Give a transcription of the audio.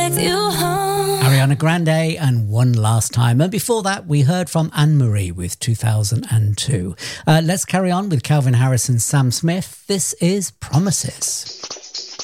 with you home. Ariana Grande and One Last Time. And before that, we heard from Anne-Marie with 2002. Let's carry on with Calvin Harris and Sam Smith. This is Promises.